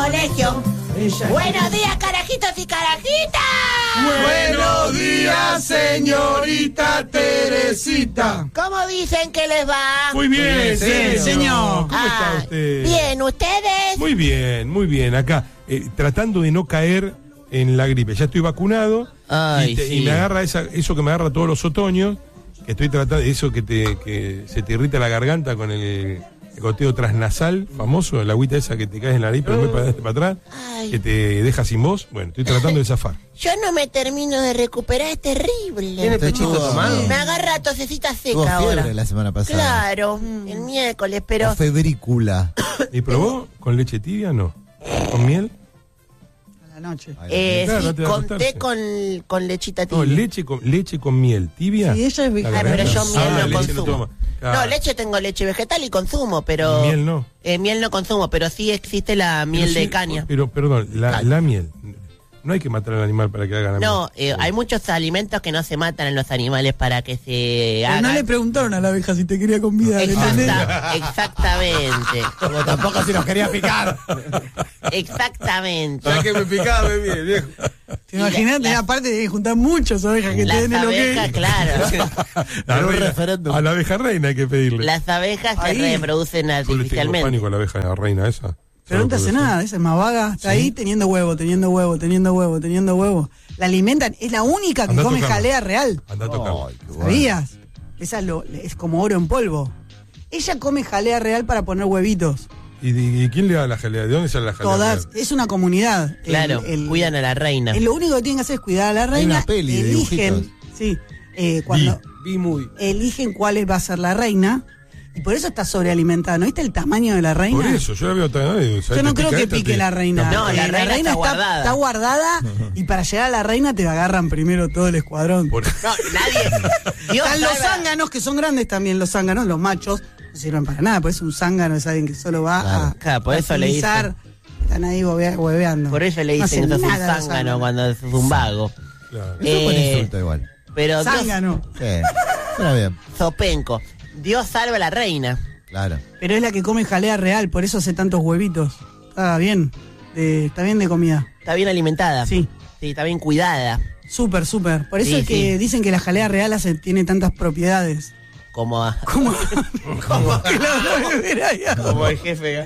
colegio. Buenos días, carajitos y carajitas. Buenos días, señorita Teresita. ¿Cómo dicen que les va? Muy bien, señor. ¿Cómo está usted? Bien, ¿ustedes? Muy bien. Acá, tratando de no caer en la gripe. Ya estoy vacunado. Ay, y me agarra eso que me agarra todos los otoños. Que estoy tratando, eso que se te irrita la garganta con el goteo transnasal famoso, la agüita esa que te cae en la nariz, pero muy para adelante para atrás, Ay. que te deja sin voz. Bueno, estoy tratando de zafar. Yo no me termino de recuperar, es terrible. ¿Tiene pechito tomado? Me agarra tosecita Tuvo seca fiebre ahora. la semana pasada. Claro, el miércoles, pero... O febrícula. ¿Y probó con leche tibia? No. ¿Con miel? Noche. Claro, sí, no te va a conté acostarse. con lechita No, tibia. leche con miel tibia. Sí, ella es La vegetariana. Pero yo miel no leche consumo. toma. Claro. No, leche tengo leche vegetal y consumo, pero... Miel no. Miel no consumo, pero sí existe la miel Pero de sí, caña. Pero, perdón, la miel. No hay que matar al animal para que haga la No, miel. hay muchos alimentos que no se matan en los animales para que se Pero hagan. no le preguntaron a la abeja si te quería convidar, ¿entendés? Exactamente. Como tampoco si nos quería picar. Exactamente. Ya que me picaba, bien, viejo. ¿Te imaginas? Aparte de juntar muchas abejas que te Las den el abejas, ok. claro. La un reina- referéndum. a la abeja reina hay que pedirle. Las abejas se Ahí. reproducen Yo le tengo artificialmente. pánico a la abeja reina esa. Pero no te hace nada, esa es más vaga. Está ahí teniendo huevo. La alimentan, es la única que Andá a come tocarla. jalea real. Anda a tocarla. Ay, qué bueno. ¿Sabías? Esa es como oro en polvo. Ella come jalea real para poner huevitos. ¿Y quién le da la jalea? ¿De dónde sale la jalea? Todas, real? es una comunidad. Claro, cuidan a la reina. Lo único que tienen que hacer es cuidar a la reina. una peli de eligen, sí, cuando Vi muy. eligen cuál va a ser la reina. Y por eso está sobrealimentada. ¿No viste el tamaño de la reina? Por eso, yo la veo tan... Yo no creo que pique la reina. No, la reina está guardada. Está guardada y para llegar a la reina te agarran primero todo el escuadrón. Por- No, nadie. Dios Están los salva- zánganos, que son grandes también, los zánganos, los machos, no sirven para nada, pues un zángano es alguien que solo va a Claro, por eso le fertilizar. Están ahí hueveando. Por eso le No dicen que hacen sos un nada los zángano cuando sos un vago. Claro. Es un buen Eh, insulto igual. Pero Dios, Zángano. Sí, suena bien. Zopenco. Dios salva a la reina. Claro. Pero es la que come jalea real, por eso hace tantos huevitos. Está bien, está bien de comida. Está bien alimentada. Sí. Sí, está bien cuidada. Súper. Por eso Sí, es que sí. dicen que la jalea real tiene tantas propiedades. Como, ¿Cómo? ¿Cómo que la voy a beber allá? como el jefe.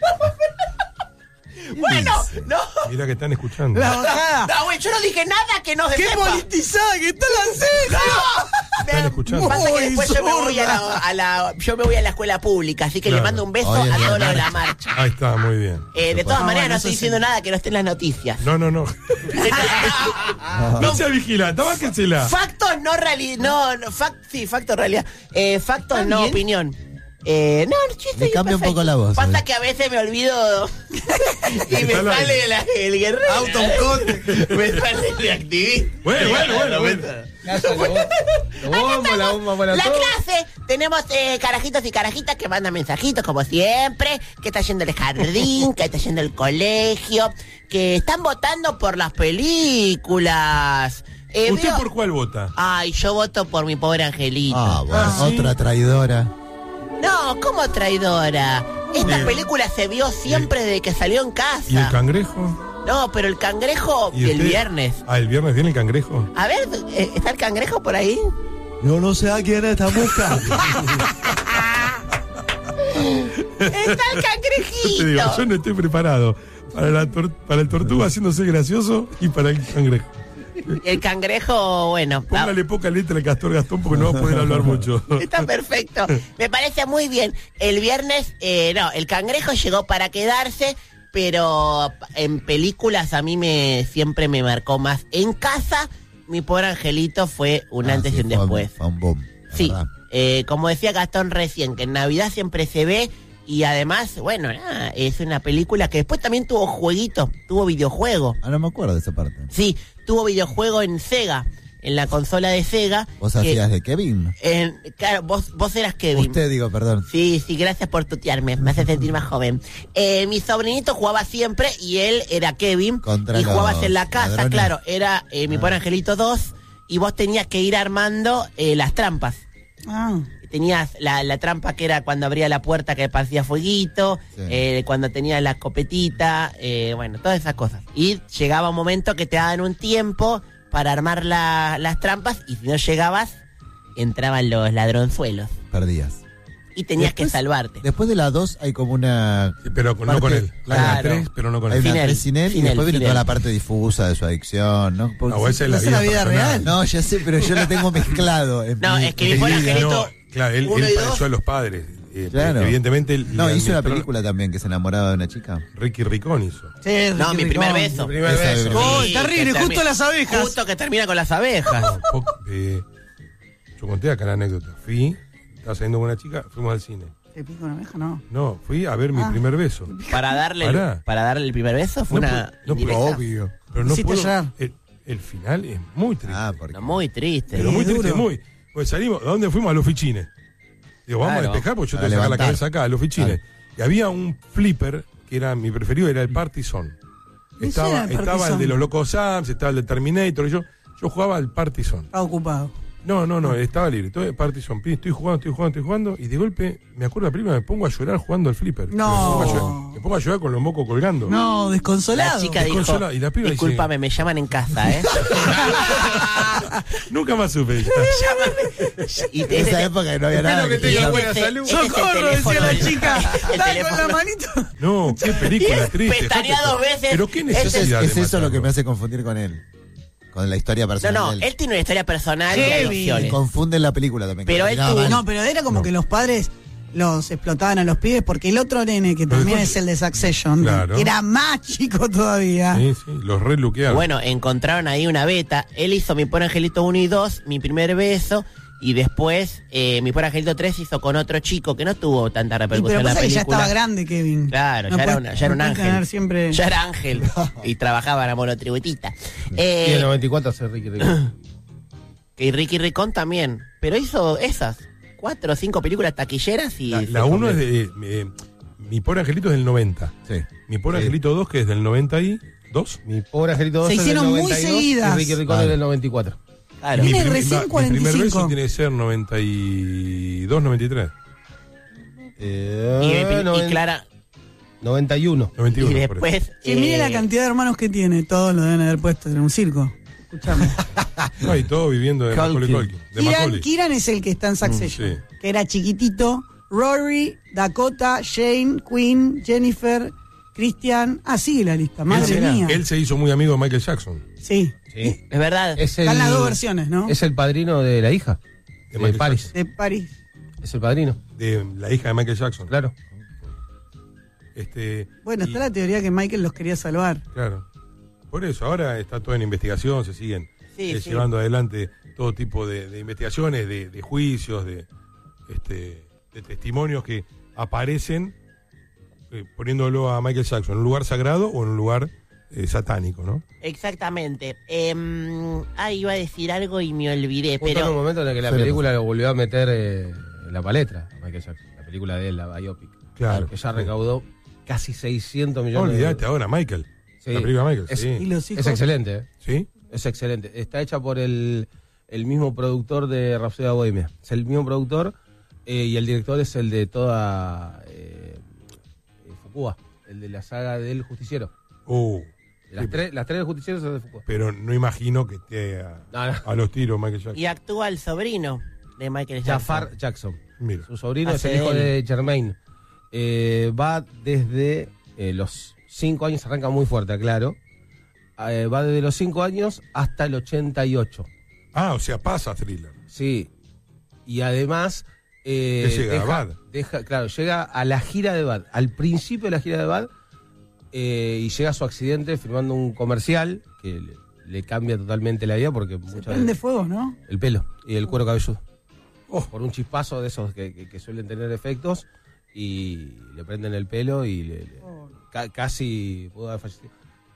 Bueno, no. Mira que están escuchando. La bajada. No, güey, yo no dije nada que no se ¡Qué sepa. politizada que está la ceja! Están escuchando. Pasa que Muy después yo me voy zorra. yo me voy a la escuela pública, así que Claro. le mando un beso Oye, a bien, todos los de bien. la marcha. Ahí está, muy bien. De todas Ah, maneras, bueno, no eso estoy sí. diciendo nada que no esté en las noticias. No. No sea vigilante, bájensela. Factos no realidad. Sí, factos realidad. Factos no bien. opinión. No, yo estoy Le cambia un perfecto. poco la voz, Pasa ¿eh? que a veces me olvido y me Está sale el guerrero. Autoconte. Me sale el activista. Bueno. La bomba para La todos. clase, tenemos carajitos y carajitas que mandan mensajitos como siempre, que está yendo el jardín, que está yendo el colegio, que están votando por las películas. ¿Usted veo- por cuál vota? Ay, yo voto por mi pobre angelito. Ah, bueno, ¿sí? otra traidora. No, ¿cómo traidora? Esta Bien. película se vio siempre desde que salió en ¿Y el casa. cangrejo? No, pero el cangrejo ¿Y el usted? viernes. Ah, ¿el viernes viene el cangrejo? A ver, ¿está el cangrejo por ahí? Yo no sé a quién está buscando. ¡Está el Yo te digo, cangrejito! yo no estoy preparado para el tortuga haciéndose gracioso y para el cangrejo. El cangrejo, bueno. Póngale poca letra al Castor Gastón porque no va a poder hablar mucho. Está perfecto. Me parece muy bien. El viernes, el cangrejo llegó para quedarse, pero en películas a mí siempre me marcó más. En casa, mi pobre angelito fue un antes y un después. Fue un boom. la Sí, verdad. como decía Gastón recién, que en Navidad siempre se ve y además, bueno, es una película que después también tuvo jueguito, tuvo videojuego. Ah, no me acuerdo de esa parte. Sí, tuvo videojuego en Sega, en la consola de Sega. ¿Vos que- hacías de Kevin? Claro, vos eras Kevin. Usted, digo, perdón. Sí, gracias por tutearme, me hace sentir más joven. Mi sobrinito jugaba siempre y él era Kevin. Contra y jugabas los en la casa, ladrones. claro, era mi pobre angelito 2 y vos tenías que ir armando las trampas. Ah, tenías la trampa que era cuando abría la puerta que parecía fueguito, Sí. cuando tenías la escopetita, bueno, todas esas cosas. Y llegaba un momento que te daban un tiempo para armar las trampas y si no llegabas, entraban los ladronzuelos Perdías. y tenías Después- que salvarte. Después de la 2 hay como una... Sí, pero no parte- con él. claro. Hay una 3, pero no con Hay él. una Sin él, 3 sin él y sin después él, viene sin toda él. la parte difusa de su adicción, ¿no? Porque- No, esa es la ¿No es la vida personal. real? No, ya sé, pero yo lo tengo mezclado. En No, mi- es que en mi mi pobre vida. angelito- No, claro, él Uno y dos. pareció a los padres. Claro. Evidentemente. él No, le hizo una administró- película también que se enamoraba de una chica. Ricky Ricón hizo. Sí, No, Ricky mi primer Ricón. beso. Mi primer Esa beso. es- Oh, Sí, terrible, que justo termina- las abejas. Justo que termina con las abejas. Yo conté acá la anécdota. Estaba saliendo con una chica, fuimos al cine. ¿Te pica una abeja? No. No, fui a ver mi primer beso. Para darle Pará. el primer beso fue No, una no, indirecta. Obvio. Pero no Hiciste puedo. llorar. El final es muy triste. Ah, porque... No, muy triste. pero muy triste, duro. muy. Pues salimos, ¿a dónde fuimos? A los fichines. Digo, vamos Claro. a despejar porque yo Para te voy a sacar la levantar. cabeza acá, a los fichines. Claro. Y había un flipper que era mi preferido, era el Partizón. Ese era el Estaba el Partizón. de los Locos Adams, estaba el de Terminator, y yo jugaba al Partizón. Estaba ocupado. No, estaba libre. Entonces, Partizón, estoy jugando, y de golpe, me acuerdo la primera, me pongo a llorar jugando al flipper. No. Me pongo a llorar con los mocos colgando. No, La desconsolado. chica dijo, Desconsolada. Y la piba dice- discúlpame, me llaman en casa, ¿eh? Nunca más supe. Y En esa época no había nada. que tenga Ese- buena ese- salud. ese es el ¡Socorro! teléfono Decía la del- chica. el Dale teléfono. con la manito. No, qué película triste. Pestañea dejate- 2 veces. Pero qué Ese- necesidad Es de eso lo que matarlo. me hace confundir con él. Con la historia No, personal no, de él. él tiene una historia personal de Heavy. adicciones. Confunden la película también. Pero que él terminaba tuvo- mal. No, pero era como que los padres los explotaban a los pibes porque el otro nene, que también después- es el de Succession, Claro. era más chico todavía. Sí, los reluquearon. Bueno, encontraron ahí una beta. Él hizo Mi Pobre Angelito 1 y 2, mi primer beso. Y después, Mi Pobre Angelito 3 hizo con otro chico que no tuvo tanta Y repercusión pero en la pasa que ya película. estaba grande, Kevin. Claro, No ya, era puedes- ya era un no puedes tener ángel. siempre... Ya era ángel. Y trabajaba en la monotributita. Y en el 94 hace Ricky Ricón. Y Ricky Ricón también. Pero hizo esas 4 o 5 películas taquilleras y... La 1 es de. Mi Pobre Angelito es del 90. Sí. Mi Pobre Sí. Angelito 2, que es del 92. Mi pobre Angelito 2 Se es del hicieron muy 92 seguidas. y Ricky Ricón Ah. es del 94. Claro. Tiene recién Mi primer 45. beso tiene que ser 92, 93. Y Clara... 91. 91. Y por eso. después... Que mire la cantidad de hermanos que tiene, todos lo deben haber puesto en un circo. Escuchame. No, y todo viviendo de Macaulay Culkin. De Macaulay. Kieran es el que está en Succession, sí. que era chiquitito. Rory, Dakota, Shane, Quinn, Jennifer, Christian. Ah, sigue la lista. Madre mía. Él se hizo muy amigo de Michael Jackson. Sí. Sí. Es verdad. Están las dos versiones, ¿no? Es el padrino de la hija. De De Michael Paris. De París. Es el padrino, De la hija de Michael Jackson. claro. Bueno, Y- está la teoría que Michael los quería salvar. Claro. Por eso, ahora está todo en investigación, se siguen Sí, sí. llevando adelante todo tipo de investigaciones, de juicios, de testimonios que aparecen poniéndolo a Michael Jackson en un lugar sagrado o en un lugar satánico, ¿no? Exactamente. Iba a decir algo y me olvidé, Justo en un pero... momento en el que la Pero- película lo volvió a meter en la palestra, Michael Jackson. La película de él, la biopic. Claro. Que ya recaudó casi 600 No millones de olvidate ahora, Michael. Sí. La película de Michael, Es- Y sí. los hijos. Es excelente, ¿eh? ¿Sí? Es excelente. Está hecha por el mismo productor de Rhapsodia Bohemia. Es el mismo productor y el director es el de toda Fukua, el de la saga del Justiciero. Las Sí, tres del Justiciero son de Fukua. pero no imagino que esté No, no. a los tiros Michael Jackson. Y actúa el sobrino de Michael Jackson. Jafar Jackson. Mira. Su sobrino Hace es el hijo de de Jermaine. Va desde los 5 años, arranca muy fuerte, claro. Va desde los 5 años hasta el 88. Ah, o sea, pasa Thriller. Sí. Y además. Que llega a Bad. Claro, llega a la gira de Bad. Al principio de la gira de Bad. Y llega a su accidente filmando un comercial que le cambia totalmente la vida porque Se muchas prende veces- fuego, ¿no? el pelo y el cuero cabelludo. Oh. Por un chispazo de esos que suelen tener efectos y le prenden el pelo y casi pudo haber fallecido.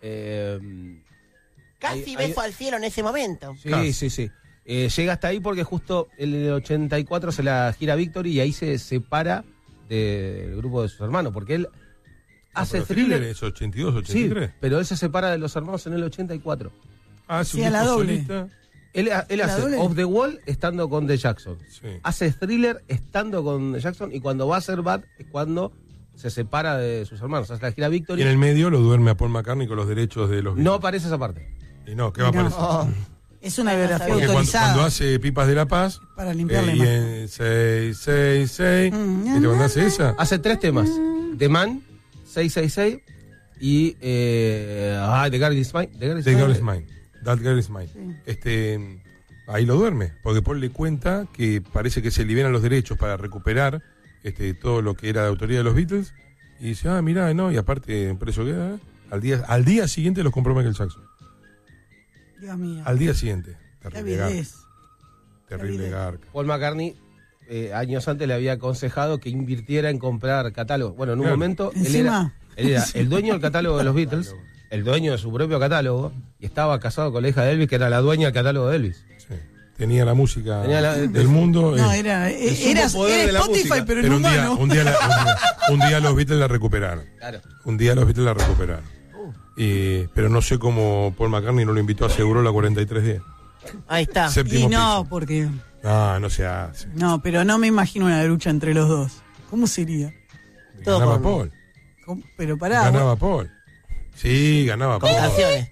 Casi Hay- beso al cielo en ese momento. Sí, Casi. sí. Llega hasta ahí porque justo en el 84 se la gira Victory y ahí se separa del grupo de sus hermanos porque él hace Pero Thriller Thriller. es 82, Sí, 83. pero él se separa de los hermanos en el 84. Ah, es un Sí, a la disco doble. solista. Él hace doble. Off the Wall estando con The Jackson. Sí. Hace Thriller estando con The Jackson. Y cuando va a hacer Bad es cuando se separa de sus hermanos. Hace la gira Y Victory. en el medio lo duerme a Paul McCartney con los derechos de los No Beatles. aparece esa parte. Y no, ¿qué va a No. aparecer? Es una biografía Porque cuando autorizada. hace Pipas de la Paz, Para limpiarle y más. en 666, ¿viste cuando hace esa? Hace 3 temas. The Man, 666 y The Girl Is Mine. The Girl is Mine. That Girl is Mine. Ahí lo duerme, porque Paul le cuenta que parece que se liberan los derechos para recuperar todo lo que era de autoría de los Beatles. Y dice, mirá, no, y aparte, por eso queda. Al día siguiente los compró Michael Jackson. Dios mío. Al día siguiente. Qué Terrible garca. avidez. Terrible avidez. garca. Paul McCartney años antes le había aconsejado que invirtiera en comprar catálogos. Bueno, en un Claro. momento él Encima. era el dueño del catálogo de los Beatles, el dueño de su propio catálogo, y estaba casado con la hija de Elvis, que era la dueña del catálogo de Elvis. Sí. Tenía la música Tenía del mundo. No, era superpoder de la Spotify, música. pero en Pero humano. un día los Beatles la recuperaron. Claro. Un día los Beatles la recuperaron. Pero no sé cómo Paul McCartney no lo invitó a Seguro la 43D. Ahí está. Séptimo Y no, piso. porque. No se hace. No, pero no me imagino una lucha entre los dos. ¿Cómo sería? Todo Ganaba con- Paul. Pero pará. Ganaba Paul. Sí, ganaba Con Paul. canciones.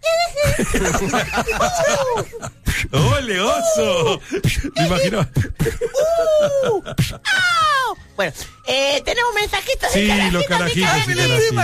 ¡Ole, oso! Me imaginaba. Bueno, tenemos mensajitos de Sí, carajitos, los carajitos y Micaela. carajitas.